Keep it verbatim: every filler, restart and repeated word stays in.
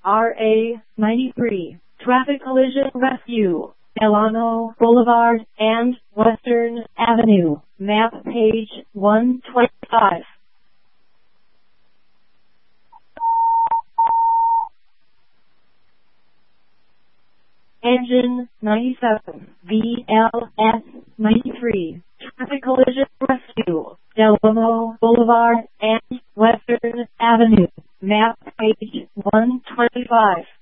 R A ninety-three, Traffic Collision Rescue, Delano Boulevard and Western Avenue, map page one twenty-five. Engine ninety-seven, V L S ninety-three, Traffic Collision Rescue, Delano Boulevard and Western Avenue, map page one twenty-five.